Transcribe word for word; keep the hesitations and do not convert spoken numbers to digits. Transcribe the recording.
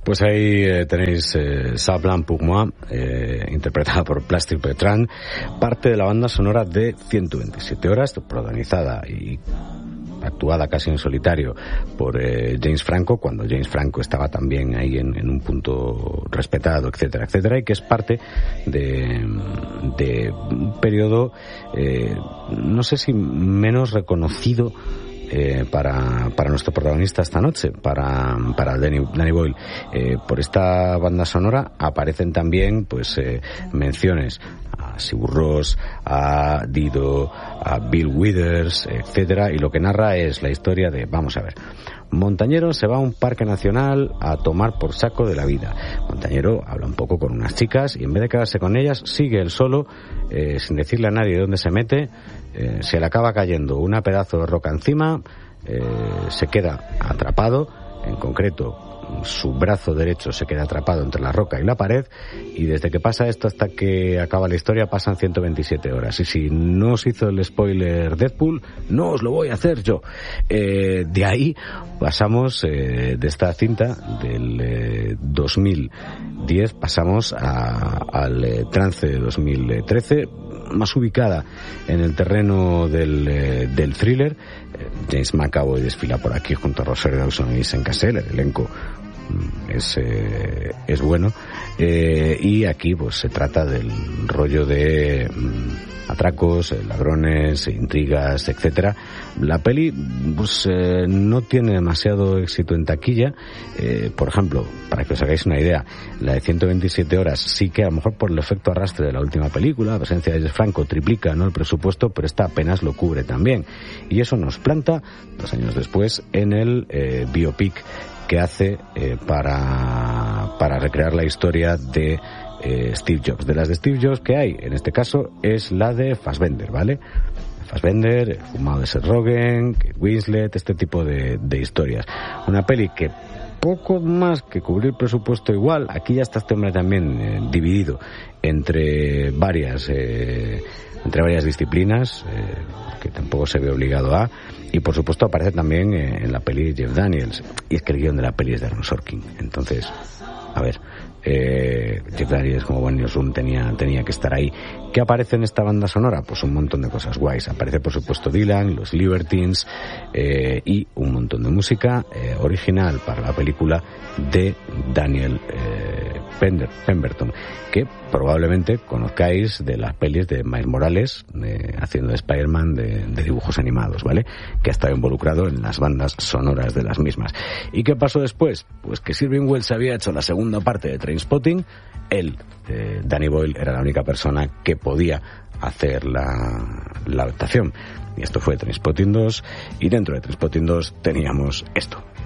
Pues ahí eh, tenéis eh, Ça Blanc pour moi, eh, interpretada por Plastic Bertrand, parte de la banda sonora de ciento veintisiete horas, protagonizada y actuada casi en solitario por eh, James Franco, cuando James Franco estaba también ahí en, en un punto respetado, etcétera, etcétera, y que es parte de, de un periodo, eh, no sé si menos reconocido Eh, para, para nuestro protagonista esta noche, para, para Danny, Danny Boyle. Eh, por esta banda sonora aparecen también pues eh, menciones a Sigur Rós, a Dido, a Bill Withers, etcétera, y lo que narra es la historia de, vamos a ver, Montañero se va a un parque nacional a tomar por saco de la vida. Montañero habla un poco con unas chicas y en vez de quedarse con ellas, sigue él solo, eh, sin decirle a nadie dónde se mete, eh, se le acaba cayendo una pedazo de roca encima, eh, se queda atrapado, en concreto su brazo derecho se queda atrapado entre la roca y la pared, y desde que pasa esto hasta que acaba la historia pasan ciento veintisiete horas. Y si no os hizo el spoiler Deadpool, no os lo voy a hacer yo. Eh, de ahí pasamos, eh, de esta cinta del eh, dos mil diez, pasamos a, al eh, trance de dos mil trece, más ubicada en el terreno del, eh, del thriller. eh, James McAvoy desfila por aquí junto a Rosario Dawson y Vincent Cassel. El elenco es, eh, es bueno, eh, y aquí pues se trata del rollo de mm, atracos, eh, ladrones, intrigas, etcétera. La peli pues eh, no tiene demasiado éxito en taquilla. Eh, por ejemplo, para que os hagáis una idea, la de ciento veintisiete horas sí que a lo mejor por el efecto arrastre de la última película, la presencia de James Franco triplica, ¿no?, el presupuesto, pero esta apenas lo cubre también, y eso nos planta dos años después en el eh, biopic que hace eh, para, para recrear la historia de eh, Steve Jobs. De las de Steve Jobs que hay, en este caso, es la de Fassbender, ¿vale? Fassbender, el fumado de Seth Rogen, Winslet, este tipo de, de historias. Una peli que poco más que cubrir el presupuesto igual. Aquí ya está este hombre también eh, dividido entre varias eh, entre varias disciplinas, eh, que tampoco se ve obligado a, y por supuesto aparece también eh, en la peli Jeff Daniels, y es que el guion de la peli es de Aaron Sorkin. Entonces, a ver, eh, Jeff Daniels como buen newsroom tenía, tenía que estar ahí. ¿Qué aparece en esta banda sonora? Pues un montón de cosas guays. Aparece por supuesto Dylan, los Libertines, eh, y un montón de música eh, original para la película de Daniel eh, Pender, Pemberton, que probablemente conozcáis de las pelis de Miles Morales, de, haciendo de Spider-Man de, de dibujos animados, ¿vale? Que ha estado involucrado en las bandas sonoras de las mismas. ¿Y qué pasó después? Pues que Irving Welsh había hecho la segunda parte de Trainspotting. Él, eh, Danny Boyle, era la única persona que podía hacer la, la adaptación. Y esto fue Trainspotting dos, y dentro de Trainspotting dos teníamos esto.